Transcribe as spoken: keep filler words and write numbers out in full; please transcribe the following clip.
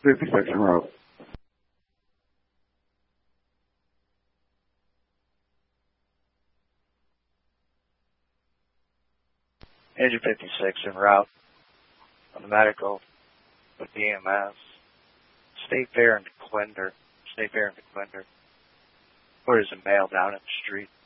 fifty-six en route. Engine fifty-six en route on the medical with the E M S. State Fair and DeQuinder. State Fair and DeQuinder. Where is a male down in the street?